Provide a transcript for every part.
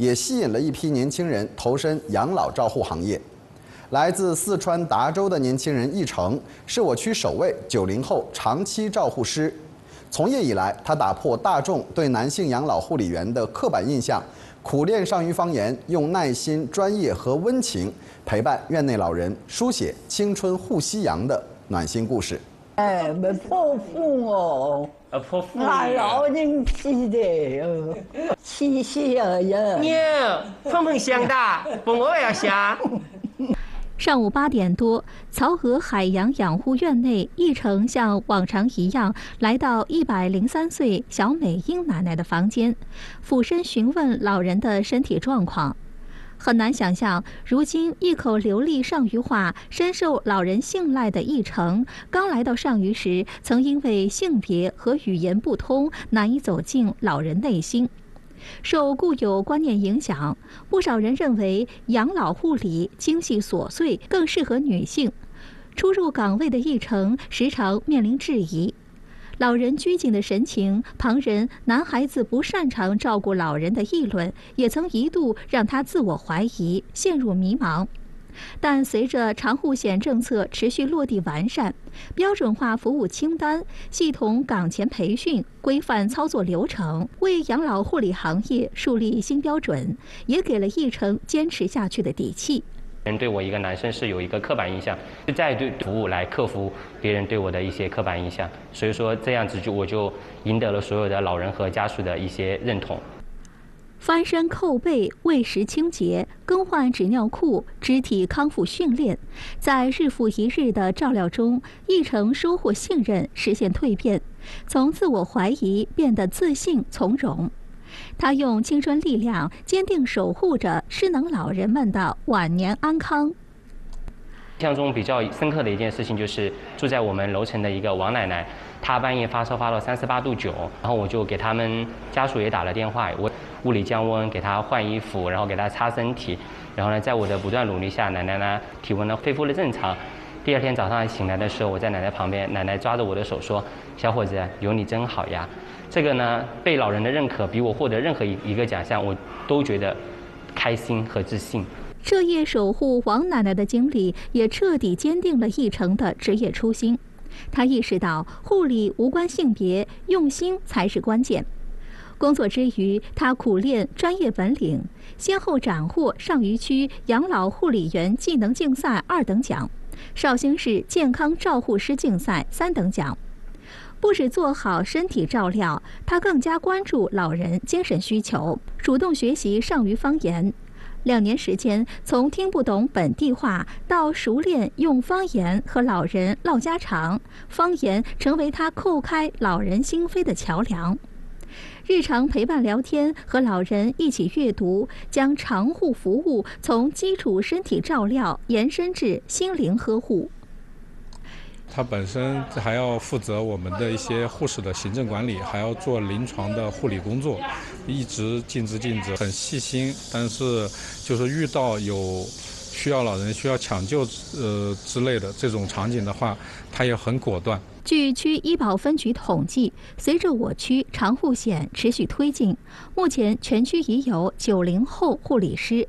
也吸引了一批年轻人投身养老照护行业。来自四川达州的年轻人易成是我区首位90后长期照护师。从业以来，他打破大众对男性养老护理员的刻板印象，苦练上虞方言，用耐心、专业和温情陪伴院内老人，书写青春护夕阳的暖心故事。 没破腹哦， 破腹。 老人气的哦，喜喜而乐。 娘，碰碰香的，不我也要香。 上午8点多，曹河海洋养护院内，易成像往常一样来到103岁小美英奶奶的房间，俯身询问老人的身体状况。很难想象，如今一口流利上虞话、深受老人信赖的易成，刚来到上虞时，曾因为性别和语言不通，难以走进老人内心。受固有观念影响，不少人认为养老护理精细琐碎，更适合女性。初入岗位的易成时常面临质疑，老人拘谨的神情，旁人男孩子不擅长照顾老人的议论，也曾一度让他自我怀疑，陷入迷茫。但随着长护险政策持续落地完善，标准化服务清单、系统岗前培训、规范操作流程，为养老护理行业树立新标准，也给了易成坚持下去的底气。 人对我一个男生是有一个刻板印象，再对服务来克服别人对我的一些刻板印象，所以说这样子我就赢得了所有的老人和家属的一些认同。 翻身扣背、喂食清洁、更换纸尿裤、肢体康复训练，在日复一日的照料中，易成收获信任，实现蜕变，从自我怀疑变得自信从容。他用青春力量坚定守护着失能老人们的晚年安康。印象中比较深刻的一件事情就是住在我们楼层的一个王奶奶，她半夜发烧发到38度9，然后我就给他们家属也打了电话，我物理降温，给她换衣服，然后给她擦身体，然后呢，在我的不断努力下，奶奶呢体温呢恢复了正常。第二天早上醒来的时候，我在奶奶旁边，奶奶抓着我的手说：“小伙子，有你真好呀。”这个呢，被老人的认可，比我获得任何一个奖项，我都觉得开心和自信。 彻夜守护王奶奶的经历，也彻底坚定了易成的职业初心。他意识到，护理无关性别，用心才是关键。工作之余，他苦练专业本领，先后斩获上虞区养老护理员技能竞赛2等奖，绍兴市健康照护师竞赛3等奖。不只做好身体照料，他更加关注老人精神需求，主动学习上虞方言。2年时间，从听不懂本地话到熟练用方言和老人唠家常，方言成为他叩开老人心扉的桥梁。日常陪伴聊天，和老人一起阅读，将长护服务从基础身体照料延伸至心灵呵护。 他本身还要负责我们的一些护士的行政管理，还要做临床的护理工作，一直尽职尽责，很细心。但是就是遇到有需要老人需要抢救之类的这种场景的话，他也很果断。 据区医保分局统计，随着我区长护险持续推进，目前全区已有90后护理师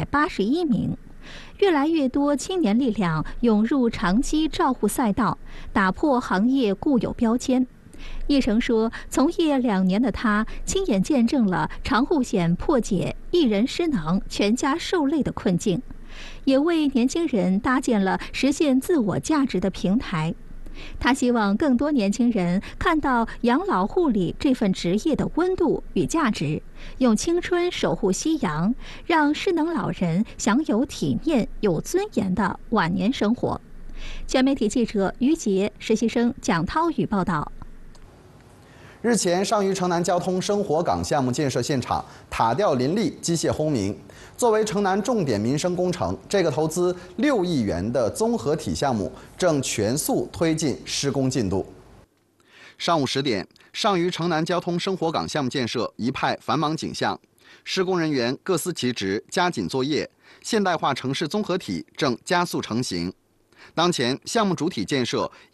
181名。越来越多青年力量涌入长期照护赛道，打破行业固有标签。易成说，从业2年的他，亲眼见证了长护险破解一人失能、全家受累的困境，也为年轻人搭建了实现自我价值的平台。他希望更多年轻人看到养老护理这份职业的温度与价值，用青春守护夕阳，让失能老人享有体面、有尊严的晚年生活。全媒体记者于杰、实习生蒋涛宇报道。 日前，上虞城南交通生活港项目建设现场塔吊林立，机械轰鸣。作为城南重点民生工程，这个投资6亿元的综合体项目正全速推进施工进度。上午10点，上虞城南交通生活港项目建设一派繁忙景象，施工人员各司其职，加紧作业，现代化城市综合体正加速成型。当前，项目主体建设